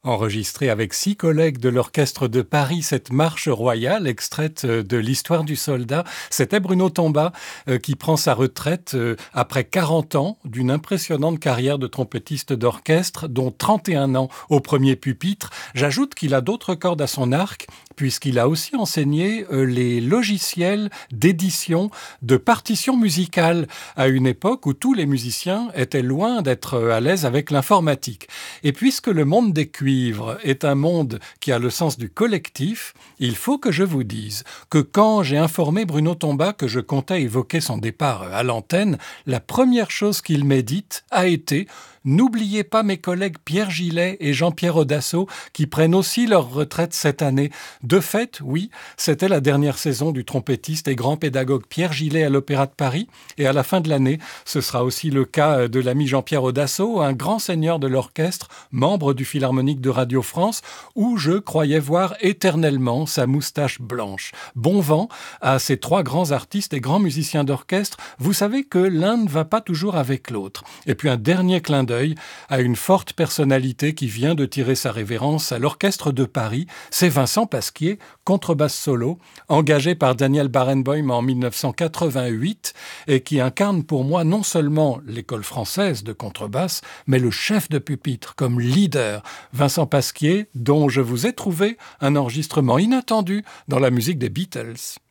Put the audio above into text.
Enregistré avec 6 collègues de l'Orchestre de Paris, cette marche royale extraite de l'Histoire du soldat, c'était Bruno Tomba qui prend sa retraite après 40 ans d'une impressionnante carrière de trompettiste d'orchestre, dont 31 ans au premier pupitre. J'ajoute qu'il a d'autres cordes à son arc, puisqu'il a aussi enseigné les logiciels d'édition de partitions musicales à une époque où tous les musiciens étaient loin d'être à l'aise avec l'informatique. Et puisque le monde des cuivres est un monde qui a le sens du collectif, il faut que je vous dise que quand j'ai informé Bruno Tomba que je comptais évoquer son départ à l'antenne, la première chose qu'il m'ait dite a été « N'oubliez pas mes collègues Pierre Gillet et Jean-Pierre Audasso qui prennent aussi leur retraite cette année. » De fait, oui, c'était la dernière saison du trompettiste et grand pédagogue Pierre Gillet à l'Opéra de Paris. Et à la fin de l'année, ce sera aussi le cas de l'ami Jean-Pierre Audasso, un grand seigneur de l'orchestre, membre du Philharmonique de Radio France, où je croyais voir éternellement sa moustache blanche. Bon vent à ces 3 grands artistes et grands musiciens d'orchestre. Vous savez que l'un ne va pas toujours avec l'autre. Et puis un dernier clin d'œil à une forte personnalité qui vient de tirer sa révérence à l'Orchestre de Paris. C'est Vincent Pasquier, contrebasse solo, engagé par Daniel Barenboim en 1988 et qui incarne pour moi non seulement l'école française de contrebasse, mais le chef de pupitre comme leader. Vincent Pasquier, dont je vous ai trouvé un enregistrement inattendu dans la musique des Beatles.